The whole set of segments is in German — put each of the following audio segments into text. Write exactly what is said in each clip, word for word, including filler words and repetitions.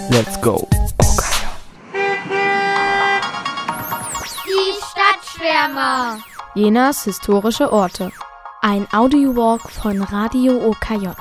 Let's go. Okay. Die Stadtschwärmer. Jenas historische Orte. Ein Audiowalk von Radio O K J.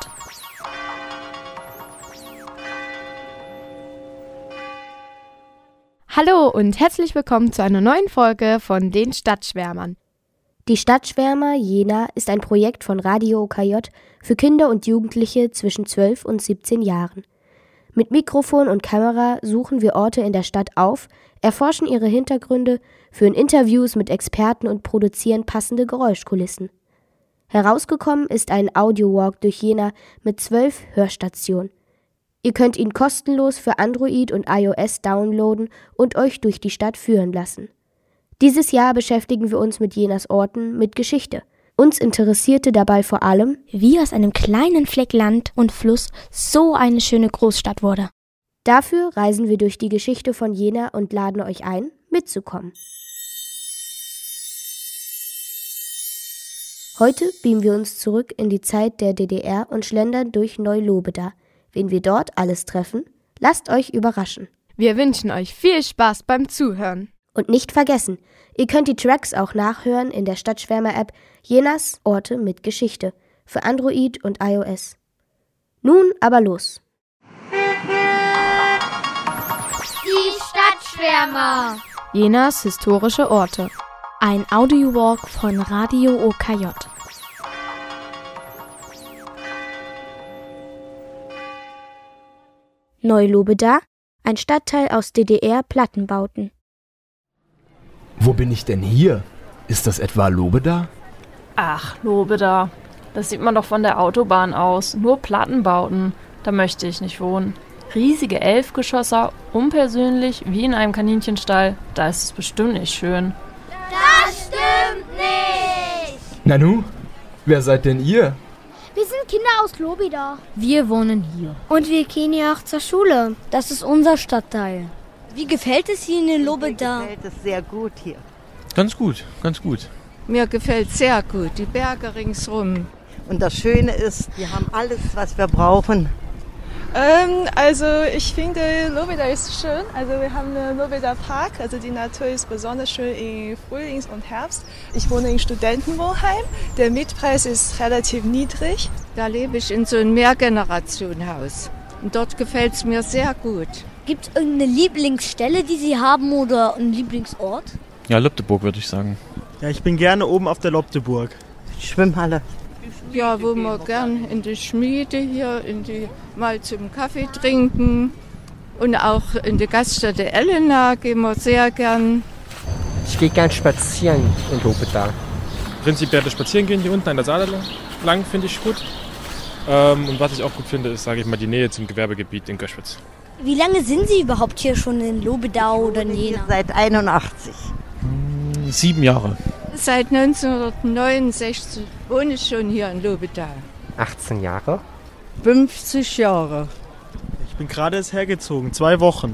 Hallo und herzlich willkommen zu einer neuen Folge von den Stadtschwärmern. Die Stadtschwärmer Jena ist ein Projekt von Radio O K J für Kinder und Jugendliche zwischen zwölf und siebzehn Jahren. Mit Mikrofon und Kamera suchen wir Orte in der Stadt auf, erforschen ihre Hintergründe, führen Interviews mit Experten und produzieren passende Geräuschkulissen. Herausgekommen ist ein Audiowalk durch Jena mit zwölf Hörstationen. Ihr könnt ihn kostenlos für Android und iOS downloaden und euch durch die Stadt führen lassen. Dieses Jahr beschäftigen wir uns mit Jenas Orten mit Geschichte. Uns interessierte dabei vor allem, wie aus einem kleinen Fleck Land und Fluss so eine schöne Großstadt wurde. Dafür reisen wir durch die Geschichte von Jena und laden euch ein, mitzukommen. Heute beamen wir uns zurück in die Zeit der D D R und schlendern durch Neu-Lobeda. Wen wir dort alles treffen, lasst euch überraschen. Wir wünschen euch viel Spaß beim Zuhören. Und nicht vergessen, ihr könnt die Tracks auch nachhören in der Stadtschwärmer-App Jenas Orte mit Geschichte für Android und iOS. Nun aber los. Die Stadtschwärmer. Jenas historische Orte. Ein Audiowalk von Radio O K J. Neu-Lobeda, ein Stadtteil aus D D R-Plattenbauten. Wo bin ich denn hier? Ist das etwa Lobeda? Ach, Lobeda. Das sieht man doch von der Autobahn aus. Nur Plattenbauten. Da möchte ich nicht wohnen. Riesige Elfgeschosser, unpersönlich, wie in einem Kaninchenstall. Da ist es bestimmt nicht schön. Das stimmt nicht! Nanu, wer seid denn ihr? Wir sind Kinder aus Lobeda. Wir wohnen hier. Und wir gehen ja auch zur Schule. Das ist unser Stadtteil. Wie gefällt es Ihnen in Lobeda? Mir gefällt es sehr gut hier. Ganz gut, ganz gut. Mir gefällt sehr gut, die Berge ringsrum. Und das Schöne ist, wir haben alles, was wir brauchen. Ähm, also ich finde, Lobeda ist schön. Also wir haben den Lobeda Park. Also die Natur ist besonders schön im Frühling und Herbst. Ich wohne in Studentenwohnheim. Der Mietpreis ist relativ niedrig. Da lebe ich in so einem Mehrgenerationenhaus. Und dort gefällt es mir sehr gut. Gibt es irgendeine Lieblingsstelle, die Sie haben oder einen Lieblingsort? Ja, Lobdeburg würde ich sagen. Ja, ich bin gerne oben auf der Lobdeburg. Schwimmhalle. Ja, wo wir gern in die Schmiede hier, in die mal zum Kaffee trinken. Und auch in die Gaststätte Elena gehen wir sehr gern. Ich gehe gern spazieren in Lobeda. Prinzipiell das Spazierengehen hier unten an der Saale lang finde ich gut. Ähm, und was ich auch gut finde, ist, sage ich mal, die Nähe zum Gewerbegebiet in Göschwitz. Wie lange sind Sie überhaupt hier schon in Lobeda oder in Jena? Seit einundachtzig. Hm, sieben Jahre. Seit neunzehnhundertneunundsechzig wohne ich schon hier in Lobeda. achtzehn Jahre. fünfzig Jahre. Ich bin gerade erst hergezogen, zwei Wochen.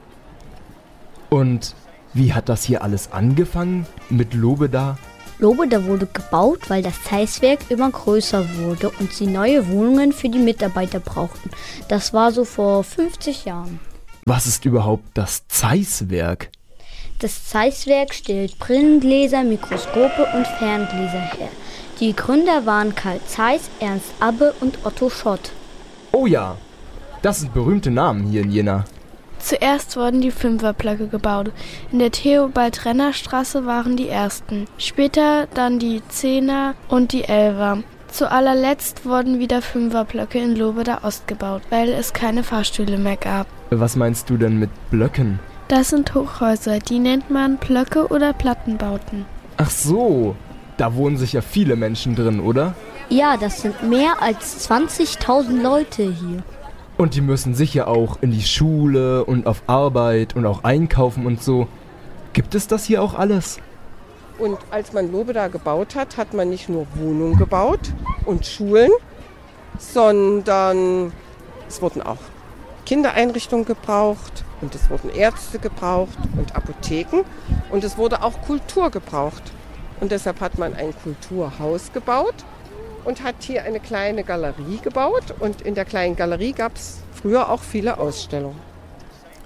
Und wie hat das hier alles angefangen mit Lobeda? Lobeda wurde gebaut, weil das Zeisswerk immer größer wurde und sie neue Wohnungen für die Mitarbeiter brauchten. Das war so vor fünfzig Jahren. Was ist überhaupt das Zeisswerk? Das Zeisswerk stellt Brillengläser, Mikroskope und Ferngläser her. Die Gründer waren Karl Zeiss, Ernst Abbe und Otto Schott. Oh ja, das sind berühmte Namen hier in Jena. Zuerst wurden die Fünferblöcke gebaut. In der Theobald-Renner-Straße waren die ersten. Später dann die Zehner und die Elfer. Zu allerletzt wurden wieder Fünferblöcke in Lobeda Ost gebaut, weil es keine Fahrstühle mehr gab. Was meinst du denn mit Blöcken? Das sind Hochhäuser, die nennt man Blöcke oder Plattenbauten. Ach so, da wohnen sicher viele Menschen drin, oder? Ja, das sind mehr als zwanzigtausend Leute hier. Und die müssen sicher auch in die Schule und auf Arbeit und auch einkaufen und so. Gibt es das hier auch alles? Und als man Lobeda gebaut hat, hat man nicht nur Wohnungen gebaut und Schulen, sondern es wurden auch Kindereinrichtungen gebraucht und es wurden Ärzte gebraucht und Apotheken und es wurde auch Kultur gebraucht. Und deshalb hat man ein Kulturhaus gebaut und hat hier eine kleine Galerie gebaut. Und in der kleinen Galerie gab es früher auch viele Ausstellungen.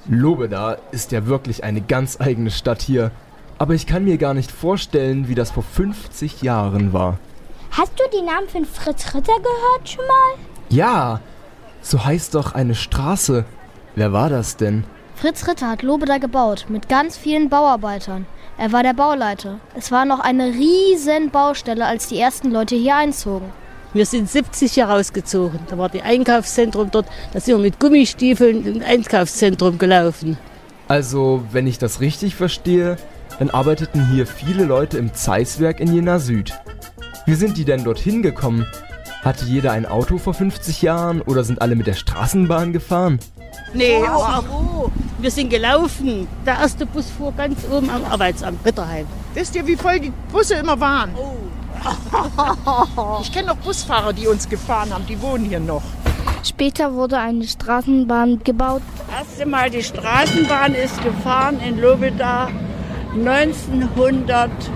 Lobeda ist ja wirklich eine ganz eigene Stadt hier. Aber ich kann mir gar nicht vorstellen, wie das vor fünfzig Jahren war. Hast du den Namen von Fritz Ritter gehört schon mal? Ja, so heißt doch eine Straße. Wer war das denn? Fritz Ritter hat Lobeda gebaut, mit ganz vielen Bauarbeitern. Er war der Bauleiter. Es war noch eine riesen Baustelle, als die ersten Leute hier einzogen. Wir sind siebzig Jahre ausgezogen. Da war das Einkaufszentrum dort. Da sind wir mit Gummistiefeln im Einkaufszentrum gelaufen. Also, wenn ich das richtig verstehe, dann arbeiteten hier viele Leute im Zeisswerk in Jena Süd. Wie sind die denn dorthin gekommen? Hatte jeder ein Auto vor fünfzig Jahren oder sind alle mit der Straßenbahn gefahren? Nee, aber oh, wir sind gelaufen. Der erste Bus fuhr ganz oben am Arbeitsamt Ritterheim. Wisst ihr, wie voll die Busse immer waren? Oh. Ich kenne noch Busfahrer, die uns gefahren haben, die wohnen hier noch. Später wurde eine Straßenbahn gebaut. Das erste Mal die Straßenbahn ist gefahren in Lobeda neunzehnhundertachtundneunzig.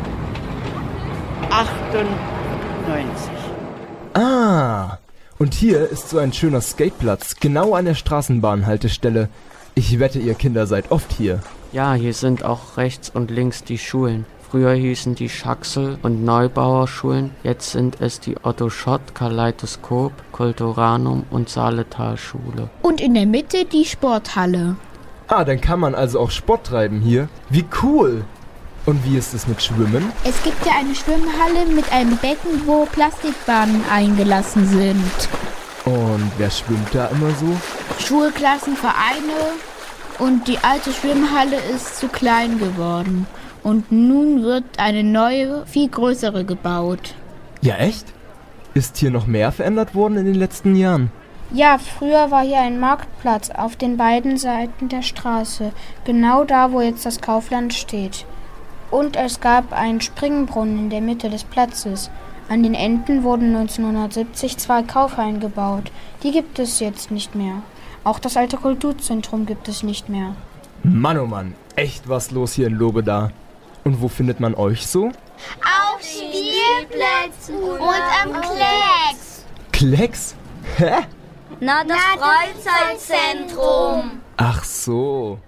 Ah, und hier ist so ein schöner Skateplatz, genau an der Straßenbahnhaltestelle. Ich wette, ihr Kinder seid oft hier. Ja, hier sind auch rechts und links die Schulen. Früher hießen die Schaxel- und Neubauerschulen, jetzt sind es die Otto Schott, Kaleidoskop, Kulturanum und Saaletalschule. Und in der Mitte die Sporthalle. Ah, dann kann man also auch Sport treiben hier. Wie cool! Und wie ist es mit Schwimmen? Es gibt ja eine Schwimmhalle mit einem Becken, wo Plastikbahnen eingelassen sind. Und wer schwimmt da immer so? Schulklassen, Vereine. Und die alte Schwimmhalle ist zu klein geworden. Und nun wird eine neue, viel größere gebaut. Ja, echt? Ist hier noch mehr verändert worden in den letzten Jahren? Ja, früher war hier ein Marktplatz auf den beiden Seiten der Straße. Genau da, wo jetzt das Kaufland steht. Und es gab einen Springbrunnen in der Mitte des Platzes. An den Enden wurden neunzehnhundertsiebzig zwei Kaufhallen gebaut. Die gibt es jetzt nicht mehr. Auch das alte Kulturzentrum gibt es nicht mehr. Mann, oh Mann, echt was los hier in Lobeda. Und wo findet man euch so? Auf Spielplätzen und am Klecks. Klecks? Hä? Na, das Freizeitzentrum. Ach so.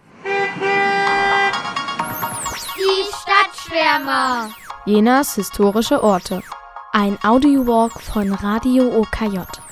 Die Stadtschwärmer. Jenas historische Orte. Ein Audiowalk von Radio O K J.